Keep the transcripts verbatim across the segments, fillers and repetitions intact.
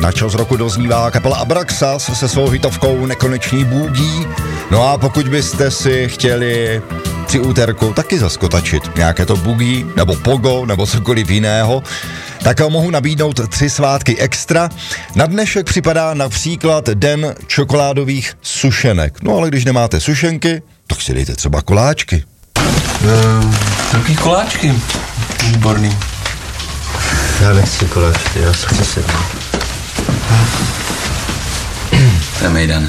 Na čas roku doznívá kapela Abraxas se svou hitovkou Nekonečný bůgí. No a pokud byste si chtěli při úterku taky zaskotačit nějaké to boogie, nebo pogo, nebo cokoliv jiného, tak mohu nabídnout tři svátky extra. Na dnešek připadá například den čokoládových sušenek. No ale když nemáte sušenky, tak si dejte třeba koláčky. Uh, Taký koláčky. Výborný. Já nechci koláčky, já se chci sednout. To je mejdan.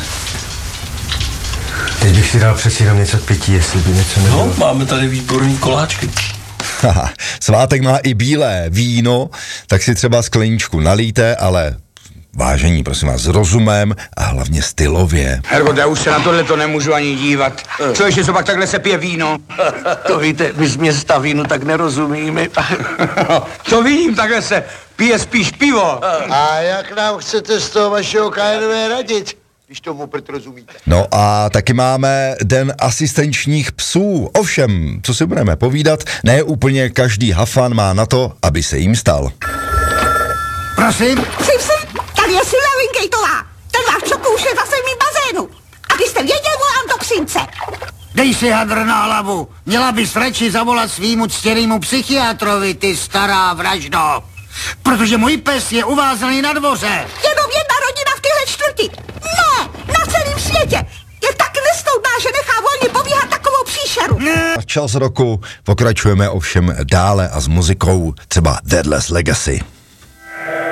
Teď bych si dal přeci jenom něco k pití, jestli by něco nebylo. No, máme tady výborný koláčky. Haha, svátek má i bílé víno, tak si třeba skleničku nalíte, ale vážení, prosím vás, s rozumem a hlavně stylově. Hergot, já už se na tohle to nemůžu ani dívat. Co ještě, co pak takhle se pije víno? To víte, my z města vínu tak nerozumíme. Co vím, takhle se pije spíš pivo. A jak nám chcete z toho vašeho K N V radit, když tomu prd rozumíte? No a taky máme den asistenčních psů. Ovšem, co si budeme povídat, ne úplně každý hafan má na to, aby se jim stal. Prosím? Simpson, tady je Silvia Wingateová. Ten váš čokouš je zase v mým bazénu. Abyste věděl, volám do Křince. Dej si hadr na hlavu. Měla bys radši zavolat svýmu ctěnýmu psychiatrovi, ty stará vraždo. Protože můj pes je uvázaný na dvoře. Jenom jedna rodina v tyhle čtvrti. Ne, na celém světě. Je tak nestoudná, že nechá volně pobíhat takovou příšeru. Na čas roku pokračujeme ovšem dále a s muzikou třeba Deadless Legacy.